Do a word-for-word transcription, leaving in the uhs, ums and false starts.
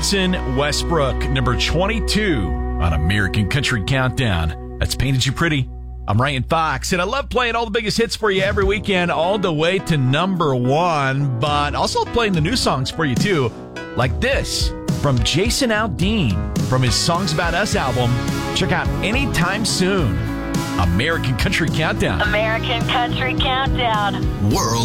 Dotson Westbrook, number twenty-two on American Country Countdown. That's Painted You Pretty. I'm Ryan Fox, and I love playing all the biggest hits for you every weekend, all the way to number one, but also playing the new songs for you, too, like this from Jason Aldean from his Songs About Us album. Check out Anytime Soon. American Country Countdown. American Country Countdown. World.